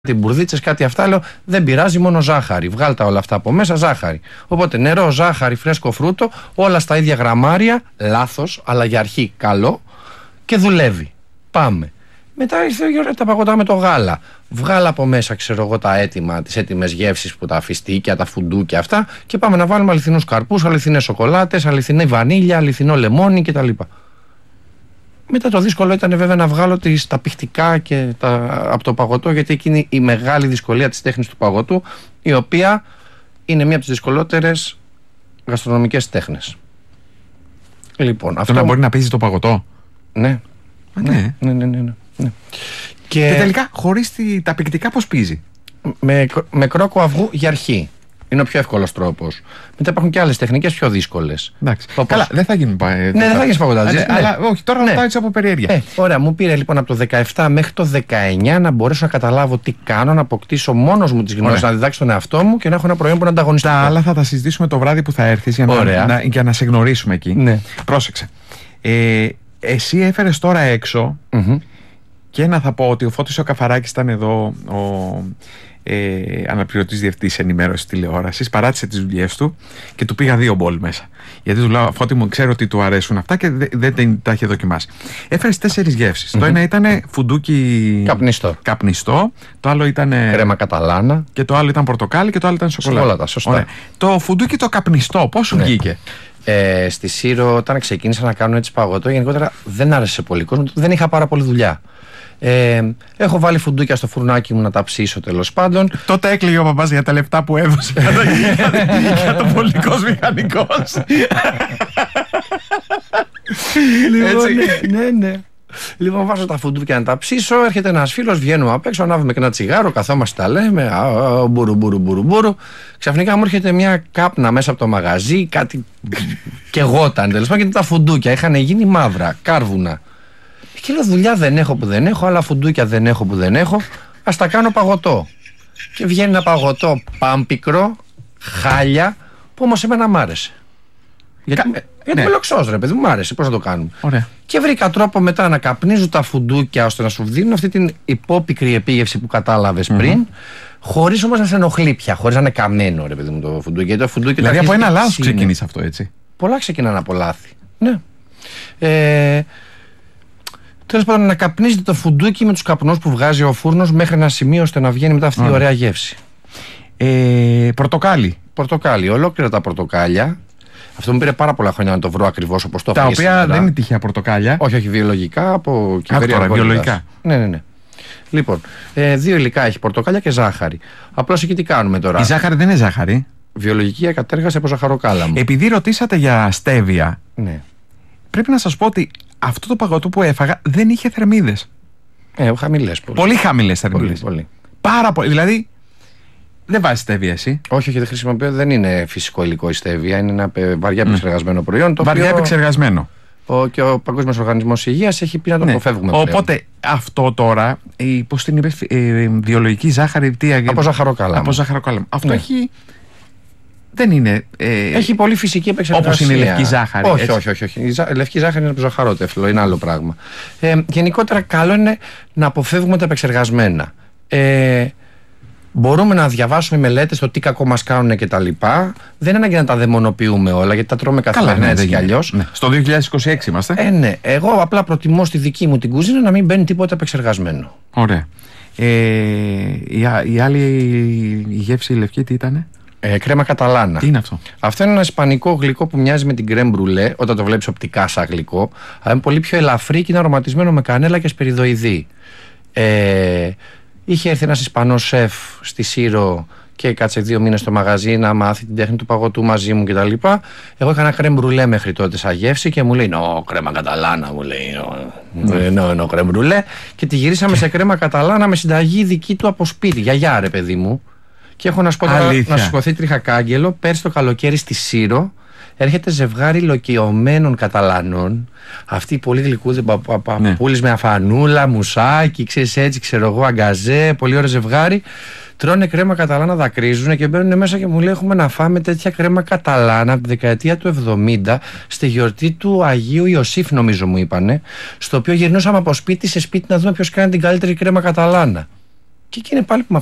μπουρδίτσες, κάτι αυτά. Λέω δεν πειράζει, μόνο ζάχαρη. Βγάλτε όλα αυτά από μέσα, ζάχαρη. Οπότε νερό, ζάχαρη, φρέσκο φρούτο, όλα στα ίδια γραμμάρια. Λάθος, αλλά για αρχή καλό και δουλεύει. Πάμε. Μετά ήρθε η ώρα τα παγωτά με το γάλα. Βγάλα από μέσα, ξέρω εγώ, τα έτοιμα, τις έτοιμες γεύσεις που τα φιστίκια, τα φουντούκια αυτά και πάμε να βάλουμε αληθινούς καρπούς, αληθινές σοκολάτες, αληθινή βανίλια, αληθινό λεμόνι κτλ. Μετά το δύσκολο ήταν βέβαια να βγάλω τα πιχτικά και από το παγωτό, γιατί εκείνη η μεγάλη δυσκολία της τέχνης του παγωτού, η οποία είναι μία από τις δυσκολότερες γαστρονομικές τέχνες. Λοιπόν, αυτό να μπορεί να παίζει το παγωτό. Ναι. Ναι. Και τελικά χωρίς τα πικτικά πώς πίζει? Με κρόκο αυγού για αρχή. Είναι ο πιο εύκολος τρόπος. Μετά υπάρχουν και άλλες τεχνικές πιο δύσκολες. Καλά, δεν θα γίνουν ναι, δεν θα γίνεις παγωτάζης. Αλλά όχι, τώρα ρωτάω έτσι από περιέργεια. Ωραία, μου πήρε λοιπόν από το 17 μέχρι το 19 να μπορέσω να καταλάβω τι κάνω, να αποκτήσω μόνος μου τις γνώσεις, να διδάξω τον εαυτό μου και να έχω ένα προϊόν που είναι ανταγωνιστικό. Τα άλλα θα τα συζητήσουμε το βράδυ που θα έρθεις για να σε γνωρίσουμε εκεί. Ναι. Πρόσεξε. Εσύ έφερες τώρα έξω και να θα πω ότι ο Φώτης ο Καφαράκης ήταν εδώ, ο αναπληρωτής διευθυντής ενημέρωσης τηλεόρασης, παράτησε τις δουλειές του και του πήγα 2 μπολ μέσα. Γιατί του λέω, Φώτη μου, ξέρω ότι του αρέσουν αυτά και δεν τα είχε δοκιμάσει. Έφερες 4 γεύσεις. Το ένα ήταν φουντούκι καπνιστό, το άλλο ήταν κρέμα καταλάνα και το άλλο ήταν πορτοκάλι και το άλλο ήταν σοκολάτα. Σωστά. Ωραία. Το φουντούκι το καπνιστό, πώς σου βγήκε? Στη Σύρο, όταν ξεκίνησα να κάνω έτσι παγωτό, γενικότερα δεν άρεσε πολύ κόσμο, δεν είχα πάρα πολύ δουλειά. Έχω βάλει φουντούκια στο φουρνάκι μου να τα ψήσω, τέλος πάντων. Τότε έκλαιγε ο παπάς για τα λεφτά που έδωσε για το πολικός μηχανικός. Ναι. Λοιπόν, βάζω τα φουντούκια να τα ψήσω. Έρχεται ένας φίλος, βγαίνουμε απ' έξω, ανάβουμε και ένα τσιγάρο, καθόμαστε, τα λέμε. Μπουρου. Ξαφνικά μου έρχεται μια κάπνα μέσα από το μαγαζί, κάτι κεγόταν, τέλος πάντων, και τα φουντούκια είχαν γίνει μαύρα, κάρβουνα. Και λέω, δουλειά δεν έχω που δεν έχω, άλλα φουντούκια δεν έχω που δεν έχω. Ας τα κάνω παγωτό. Και βγαίνει ένα παγωτό πάμπικρο, χάλια, που όμως εμένα μ' άρεσε. Γιατί είμαι λοξός, ρε παιδί μου, μ' άρεσε. Πώς να το κάνουμε? Ωραία. Και βρήκα τρόπο μετά να καπνίζω τα φουντούκια ώστε να σου δίνουν αυτή την υπόπικρη επίγευση που κατάλαβες πριν, χωρίς όμως να σε ενοχλεί πια, χωρίς να είναι καμένο, ρε παιδί μου, το φουντούκι. Γιατί το φουντούκι, δηλαδή από ένα λάθος ξεκινήσει αυτό, έτσι? Πολλά ξεκινάνε από λάθη. Ναι. Τέλος πάντων, να καπνίζετε το φουντούκι με τους καπνούς που βγάζει ο φούρνος μέχρι ένα σημείο ώστε να βγαίνει μετά αυτή η ωραία γεύση. Πορτοκάλι, ολόκληρα τα πορτοκάλια. Αυτό μου πήρε πάρα πολλά χρόνια να το βρω ακριβώς όπως το έφαγε. Τα οποία δεν είναι τυχαία πορτοκάλια. Όχι, βιολογικά από κυβερνία. Βιολογικά. Ναι. Λοιπόν, 2 υλικά έχει, πορτοκάλια και ζάχαρη. Απλώς εκεί τι κάνουμε τώρα? Η ζάχαρη δεν είναι ζάχαρη. Βιολογική ακατέργαση από ζαχαροκάλαμο. Επειδή ρωτήσατε για στέβια, ναι, πρέπει να σας πω ότι αυτό το παγωτό που έφαγα δεν είχε θερμίδες. Χαμηλές. Πολύ χαμηλές θερμίδες. Πολύ. Πάρα πολύ. Δηλαδή, δεν βάζει στέβια εσύ? Όχι, δεν χρησιμοποιώ, δεν είναι φυσικό υλικό η στέβια. Είναι ένα βαριά επεξεργασμένο προϊόν. Βαριά επεξεργασμένο. Και ο Παγκόσμιος Οργανισμός Υγείας έχει πει να το αποφεύγουμε. Οπότε αυτό τώρα, πώς την είπε, βιολογική ζάχαρη, από ζαχαροκάλαμο. Αυτό έχει. Δεν είναι. Έχει πολύ φυσική επεξεργασία. Όπως είναι η λευκή ζάχαρη. Όχι. Η λευκή ζάχαρη είναι από το ζαχαρότεφλο, είναι άλλο πράγμα. Γενικότερα, καλό είναι να αποφεύγουμε τα επεξεργασμένα. Μπορούμε να διαβάσουμε μελέτες το τι κακό μας κάνουν και τα λοιπά. Δεν είναι ανάγκη να τα δαιμονοποιούμε όλα, γιατί τα τρώμε καθημερινά έτσι κι αλλιώς. Ναι. Στο 2026 είμαστε. Ναι. Εγώ απλά προτιμώ στη δική μου την κουζίνα να μην μπαίνει τίποτα επεξεργασμένο. Ωραία. Η άλλη γεύση, η λευκή, τι ήτανε? Κρέμα καταλάνα. Τι είναι αυτό? Αυτό είναι ένα ισπανικό γλυκό που μοιάζει με την κρέμ μπρουλέ όταν το βλέπεις οπτικά σαν γλυκό. Αλλά είναι πολύ πιο ελαφρύ και είναι αρωματισμένο με κανέλα και σπεριδοειδή. Είχε έρθει ένας Ισπανός σεφ στη Σύρο και κάτσε 2 μήνες στο μαγαζί να μάθει την τέχνη του παγωτού μαζί μου κτλ. Εγώ είχα ένα κρέμ μπρουλέ μέχρι τότε σαν γεύση και μου λέει κρέμα καταλάνα, μου λέει κρέμ μπρουλέ. Και τη γυρίσαμε σε κρέμα καταλάνα με συνταγή δική του από σπίτι, γιαγιά ρε παιδί μου. Και έχω να σου πω να σου σηκωθεί τριχακάγγελο. Πέρσι το καλοκαίρι στη Σύρο έρχεται ζευγάρι λοκιωμένων Καταλανών. Αυτοί οι πολύ γλυκούδες παππούλες με αφανούλα, μουσάκι, ξέρεις έτσι, ξέρω εγώ, αγκαζέ, πολύ ωραίο ζευγάρι. Τρώνε κρέμα Καταλάνα, δακρύζουν και μπαίνουν μέσα και μου λέει: έχουμε να φάμε τέτοια κρέμα Καταλάνα από τη δεκαετία του 70 στη γιορτή του Αγίου Ιωσήφ, νομίζω μου είπανε. Στο οποίο γυρνούσαμε από σπίτι σε σπίτι να δούμε ποιος κάνει την καλύτερη κρέμα Καταλάνα. Και εκεί είναι πάλι που με